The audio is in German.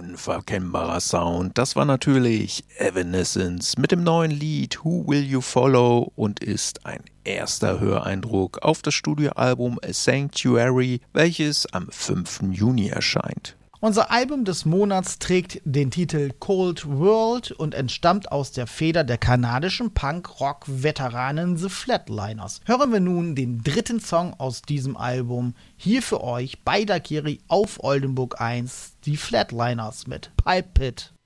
unverkennbarer Sound. Das war natürlich Evanescence mit dem neuen Lied Who Will You Follow und ist ein erster Höreindruck auf das Studioalbum Sanctuary, welches am 5. Juni erscheint. Unser Album des Monats trägt den Titel Cold World und entstammt aus der Feder der kanadischen Punk-Rock-Veteranen The Flatliners. Hören wir nun den dritten Song aus diesem Album. Hier für euch bei Daikiri auf Oldenburg 1, die Flatliners mit Pipe Pit.